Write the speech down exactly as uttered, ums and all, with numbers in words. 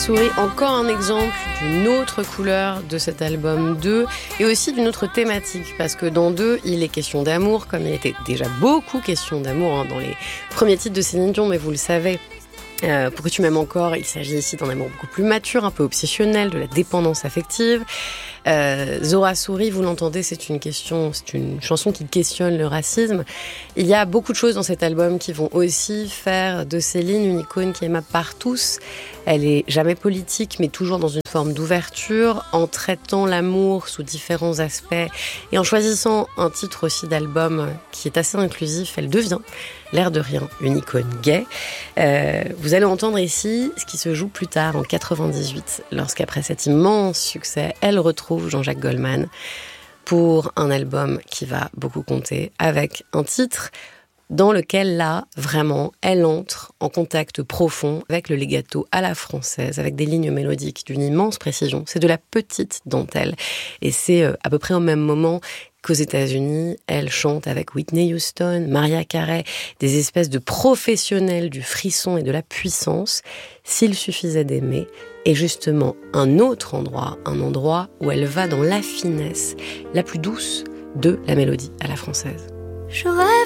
Souris, encore un exemple d'une autre couleur de cet album deux et aussi d'une autre thématique, parce que dans deux, il est question d'amour, comme il était déjà beaucoup question d'amour hein, dans les premiers titres de Céline Dion, mais vous le savez. Euh, pour que tu m'aimes encore, il s'agit ici d'un amour beaucoup plus mature, un peu obsessionnel, de la dépendance affective. Euh, Zora Souris, vous l'entendez, c'est une question, c'est une chanson qui questionne le racisme. Il y a beaucoup de choses dans cet album qui vont aussi faire de Céline une icône qui est aimable par tous. Elle est jamais politique, mais toujours dans une forme d'ouverture, en traitant l'amour sous différents aspects et en choisissant un titre aussi d'album qui est assez inclusif. Elle devient, l'air de rien, une icône gay. Euh, vous allez entendre ici ce qui se joue plus tard, en quatre-vingt-dix-huit, lorsqu'après cet immense succès, elle retrouve Jean-Jacques Goldman pour un album qui va beaucoup compter, avec un titre dans lequel, là, vraiment, elle entre en contact profond avec le legato à la française, avec des lignes mélodiques d'une immense précision. C'est de la petite dentelle. Et c'est euh, à peu près au même moment qu'aux États-Unis, elle chante avec Whitney Houston, Mariah Carey, des espèces de professionnels du frisson et de la puissance. S'il suffisait d'aimer, et justement un autre endroit, un endroit où elle va dans la finesse la plus douce de la mélodie à la française. Je rêve